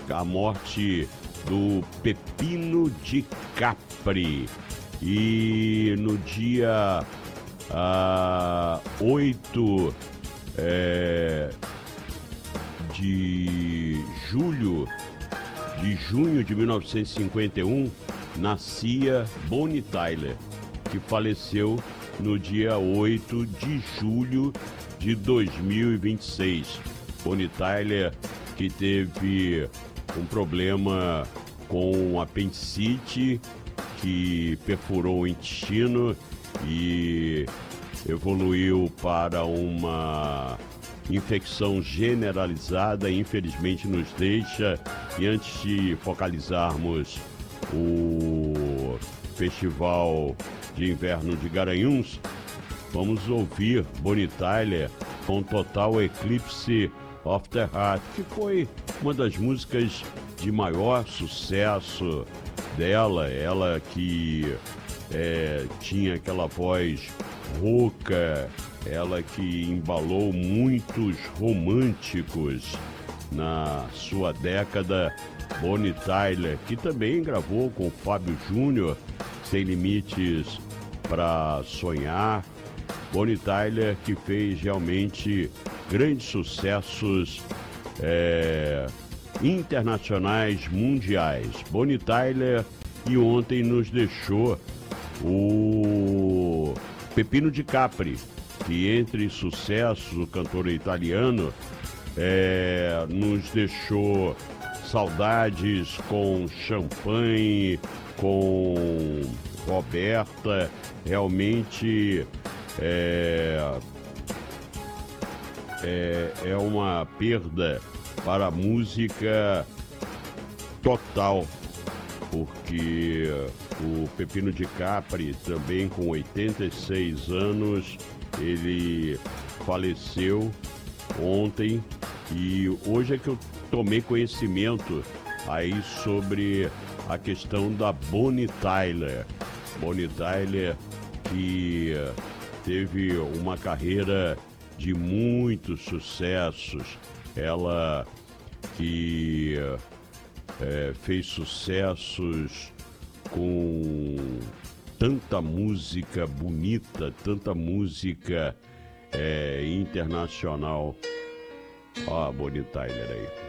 a morte do Pepino de Capri. E no dia 8 de junho de 1951, nascia Bonnie Tyler, que faleceu no dia 8 de julho de 2026. Bonnie Tyler, que teve um problema com apendicite, que perfurou o intestino e evoluiu para uma infecção generalizada, infelizmente nos deixa. E antes de focalizarmos o Festival de Inverno de Garanhuns, vamos ouvir Bonnie Tyler com Total Eclipse of the Heart, que foi uma das músicas de maior sucesso dela. Ela que tinha aquela voz rouca, ela que embalou muitos românticos na sua década. Bonnie Tyler, que também gravou com Fábio Júnior, Sem Limites para Sonhar. Bonnie Tyler, que fez realmente grandes sucessos internacionais, mundiais. Bonnie Tyler, e ontem nos deixou o Pepino de Capri, que entre sucessos, o cantor italiano, nos deixou saudades com Champanhe, com Roberta. Realmente é uma perda para a música total, porque o Pepino de Capri, também com 86 anos, ele faleceu ontem, e hoje é que eu tomei conhecimento aí sobre a questão da Bonnie Tyler. Bonnie Tyler, que teve uma carreira de muitos sucessos. Ela que fez sucessos com tanta música bonita, tanta música internacional. Ó, a Bonnie Tyler aí.